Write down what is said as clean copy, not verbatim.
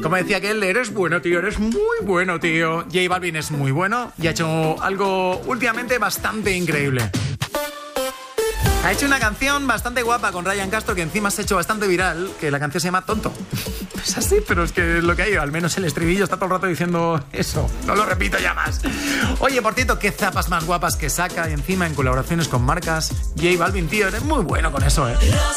Como decía aquel, eres bueno, tío, eres muy bueno, tío. J Balvin es muy bueno y ha hecho algo últimamente bastante increíble. Ha hecho una canción bastante guapa con Ryan Castro, que encima se ha hecho bastante viral, que la canción se llama Tonto. Es así, pero es que es lo que hay, al menos el estribillo está todo el rato diciendo eso. No lo repito ya más. Oye, por cierto, qué zapas más guapas que saca, y encima en colaboraciones con marcas. J Balvin, tío, eres muy bueno con eso, ¿eh?